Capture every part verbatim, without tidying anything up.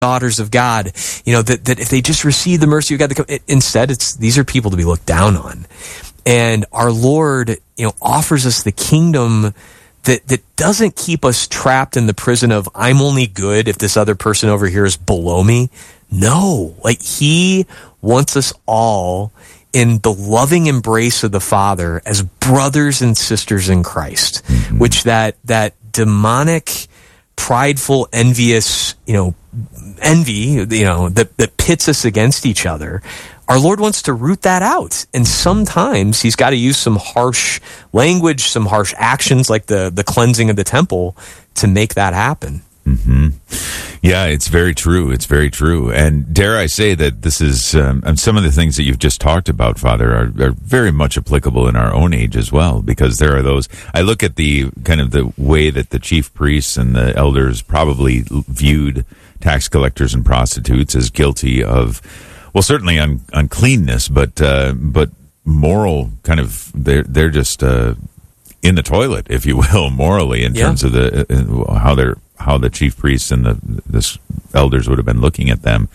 daughters of God, you know, that, that if they just receive the mercy of God, they come, it, instead, it's these are people to be looked down on. And our Lord, you know, offers us the kingdom that, that doesn't keep us trapped in the prison of, I'm only good if this other person over here is below me. No, like he wants us all in the loving embrace of the Father as brothers and sisters in Christ, mm-hmm. which that, that demonic, prideful, envious, you know, envy, you know, that, that pits us against each other. Our Lord wants to root that out. And sometimes he's got to use some harsh language, some harsh actions like the, the cleansing of the temple to make that happen. Mm-hmm. Yeah, it's very true. It's very true. And dare I say that this is, um, and some of the things that you've just talked about, Father, are, are very much applicable in our own age as well, because there are those, I look at the kind of the way that the chief priests and the elders probably viewed tax collectors and prostitutes as guilty of, well, certainly un, uncleanness, but, uh, but moral kind of, they're, they're just, uh, in the toilet, if you will, morally, in yeah. terms of the, uh, how they're, how the chief priests and the, the elders would have been looking at them.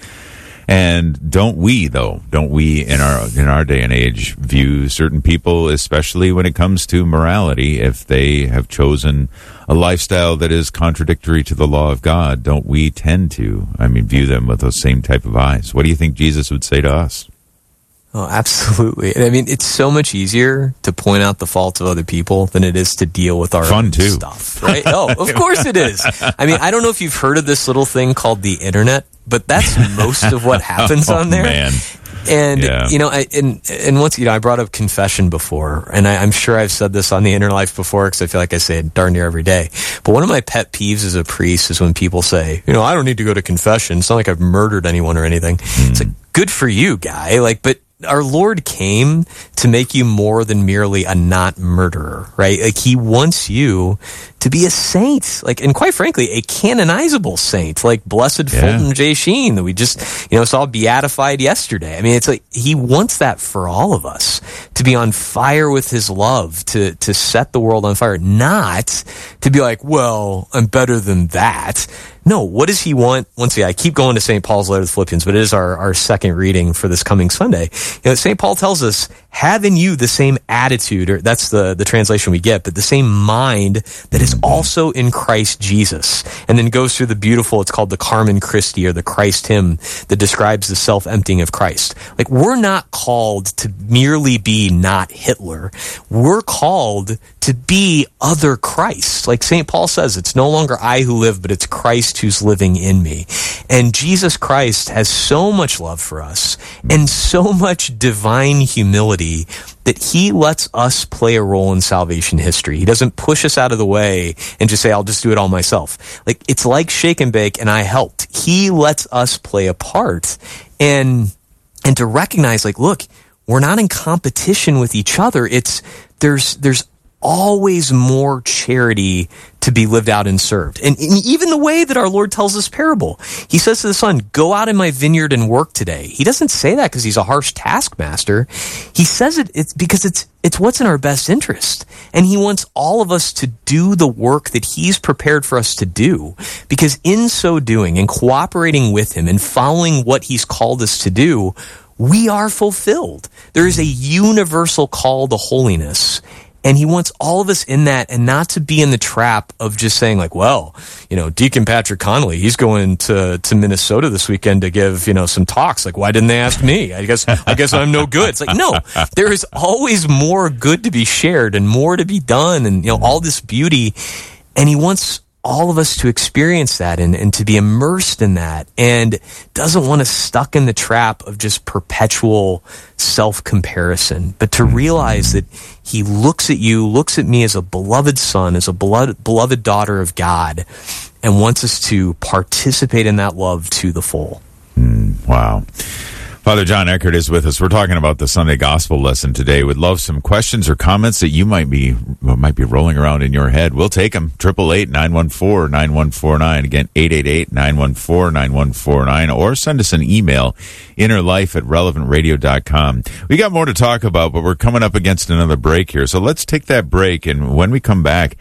And don't we, though, don't we in our in our day and age view certain people, especially when it comes to morality, if they have chosen a lifestyle that is contradictory to the law of God, don't we tend to, I mean, view them with those same type of eyes? What do you think Jesus would say to us? Oh, absolutely. I mean, it's so much easier to point out the faults of other people than it is to deal with our Fun own too. stuff, right? Oh, of course it is. I mean, I don't know if you've heard of this little thing called the internet, but that's most of what happens oh, on there. Man. And, yeah. you know, I, and, and once, you know, I brought up confession before, and I, I'm sure I've said this on the Inner Life before, because I feel like I say it darn near every day. But one of my pet peeves as a priest is when people say, you know, I don't need to go to confession. It's not like I've murdered anyone or anything. Mm. It's like, good for you, guy. Like, but our Lord came to make you more than merely a not murderer, right? Like, he wants you to be a saint, like, and quite frankly, a canonizable saint, like Blessed yeah. Fulton J. Sheen that we just, you know, saw beatified yesterday. I mean, it's like, he wants that for all of us, to be on fire with his love, to, to set the world on fire, not to be like, well, I'm better than that. No, what does he want? Once again, I keep going to Saint Paul's letter to the Philippians, but it is our, our second reading for this coming Sunday. You know, Saint Paul tells us, have in you the same attitude, or that's the, the translation we get, but the same mind that is also in Christ Jesus. And then goes through the beautiful, it's called the Carmen Christi, or the Christ hymn, that describes the self-emptying of Christ. Like, we're not called to merely be not Hitler. We're called to be other Christ. Like Saint Paul says, it's no longer I who live, but it's Christ who's living in me. And Jesus Christ has so much love for us and so much divine humility that he lets us play a role in salvation history. He doesn't push us out of the way and just say, I'll just do it all myself. Like, it's like shake and bake and I helped. He lets us play a part, and and to recognize, like, look, we're not in competition with each other. It's there's there's always more charity to be lived out and served. And, and even the way that our Lord tells this parable, he says to the son, go out in my vineyard and work today. He doesn't say that because he's a harsh taskmaster. He says it it's because it's it's what's in our best interest. And he wants all of us to do the work that he's prepared for us to do. Because in so doing, and cooperating with him and following what he's called us to do, we are fulfilled. There is a universal call to holiness. And he wants all of us in that, and not to be in the trap of just saying, like, well, you know, Deacon Patrick Connolly, he's going to, to Minnesota this weekend to give, you know, some talks. Like, why didn't they ask me? I guess, I guess I'm no good. It's like, no, there is always more good to be shared and more to be done, and, you know, all this beauty. And he wants all of us to experience that and, and to be immersed in that, and doesn't want us stuck in the trap of just perpetual self-comparison, but to realize that he looks at you, looks at me as a beloved son, as a beloved, beloved daughter of God, and wants us to participate in that love to the full. Mm, wow. Father John Eckert is with us. We're talking about the Sunday Gospel lesson today. Would love some questions or comments that you might be might be rolling around in your head. We'll take them. eight eight eight, nine one four, nine one four nine. Again, eight eight eight, nine one four, nine one four nine. Or send us an email, innerlife at relevant radio dot com. We got more to talk about, but we're coming up against another break here. So let's take that break, and when we come back,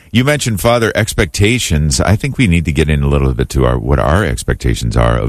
You mentioned, Father, expectations. I think we need to get in a little bit to our what our expectations are of